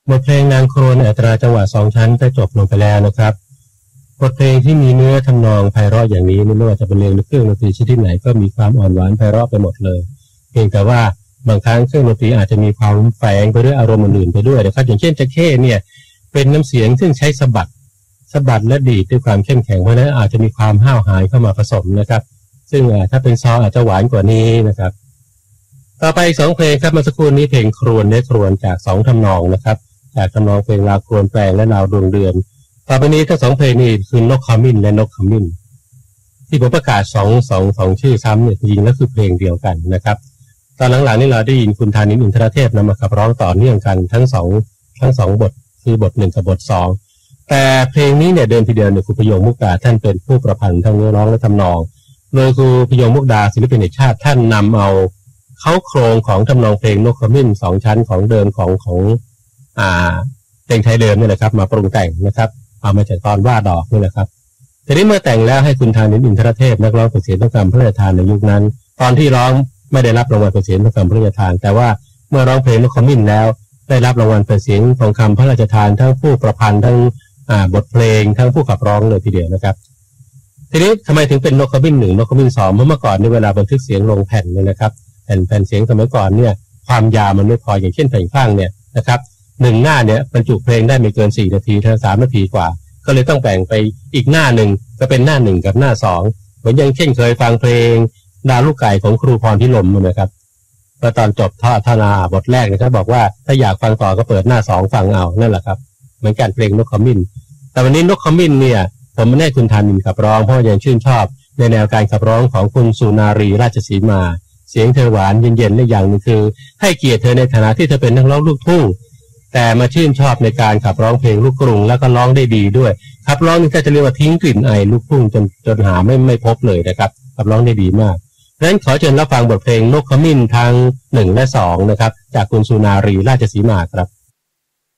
บทเพลงนางโครนอัตราจังหวะ2 ชั้นได้จบลงไปแล้วนะครับบทเพลงที่มีเนื้อทำนองไพเราะอย่างนี้ไม่ว่าจะเป็นเพลงหรือเครื่องดนตรีชนิดไหนก็มีความอ่อนหวานไพเราะไปหมดเลยเพียงแต่ว่าบางครั้งเครื่องดนตรีอาจจะมีความแฝงไปด้วยอารมณ์อื่นไปด้วยนะครับอย่างเช่นจะเข้เนี่ยเป็นน้ำเสียงซึ่งใช้สะบัดและดีดด้วยความเข้มแข็งเพราะนั้นอาจจะมีความห้าวหาญเข้ามาผสมนะครับซึ่งถ้าเป็นซออาจจะหวานกว่านี้นะครับต่อไป2 เพลงครับเมื่อสักครู่นี้เพลงครวญครวญจาก2 ทำนองนะครับจากทำนองเพลงลาวครวญแปลงและลาวดวงเดือนต่อไปนี้ทั้ง2 เพลงนี้คือนกขมิ้นและนกขมิ้นที่ผมประกาศ2ชื่อซ้ำเนี่ยจริงๆแล้วคือเพลงเดียวกันนะครับตอนหลังๆนี่เราได้ยินคุณธานินทร์อินทรเทพนำมาขับร้องต่อเนื่องกันทั้งสองบทคือบท1กับบท2แต่เพลงนี้เนี่ยเดิมทีเดียวเนี่ยครูพยงมุกดาท่านเป็นผู้ประพันธ์ทั้งเนื้อร้องและทำนองโดยครูพยงมุกดาศิลปินแห่งชาติท่านนำเอาเข้าโครงของทำนองเพลงนกขมิ้น2 ชั้นของเดิมของเพลงไทยเดิมนี่แหละครับมาปรุงแต่งนะครับเอามาจากตอนว่าดอกนี่แหละครับทีนี้เมื่อแต่งแล้วให้คุณธานินทร์อินทรเทพนักร้องประเสียนทองคำพระราชทานในยุคนั้นตอนที่ร้องไม่ได้รับรางวัลประเสียนทองคำพระราชทานแต่ว่าเมื่อร้องเพลงนกขมิ้นแล้วได้รับรางวัลประเสียนทองคำพระราชทานทั้งผู้ประพันธ์ทั้งบทเพลงทั้งผู้ขับร้องเลยทีเดียวนะครับทีนี้ทำไมถึงเป็นนกขมิ้น1นกขมิ้น2เพราะเมื่อก่อนในเวลาบันทึกเสียงลงแผ่นเนี่ยนะครับแผ่นเสียงสมัยก่อนเนี่ยความยาวมันไม่พออย่างเช่นแผ่นข้างเนี่ยนะครับ1 หน้าเนี่ยบรรจุเพลงได้ไม่เกิน4 นาทีถึง3 นาทีกว่าก็เลยต้องแบ่งไปอีกหน้าหนึ่งก็เป็นหน้า1กับหน้า2เหมือนอย่างเช่นเคยฟังเพลงดาวลูกไก่ของครูพรพิรมนะครับก็ตอนจบท่านาบทแรกนะครับบอกว่าถ้าอยากฟังต่อก็เปิดหน้า2ฟังเอานั่นแหละครับเหมือนกันเพลงนกขมิ้นแต่วันนี้นกขมิ้นเนี่ยผมไม่ได้คุณธานินทร์ขับร้องเพราะยังชื่นชอบในแนวการขับร้องของคุณสุนารีราชสีมาเสียงเธอหวานเย็นๆและอย่างนึงคือให้เกียรติเธอในฐานะที่เธอเป็นนักร้องลูกทุ่งแต่มาชื่นชอบในการขับร้องเพลงลูกกรุงแล้วก็ร้องได้ดีด้วยขับร้องนี่จะเรียกว่าทิ้งกลิ่นไอลูกทุ่งจนหาไม่พบเลยนะครับขับร้องได้ดีมากดังนั้นขอเชิญรับฟังบทเพลงนกขมิ้นทั้ง1และ2นะครับจากคุณสุนารีราชสีมาครับ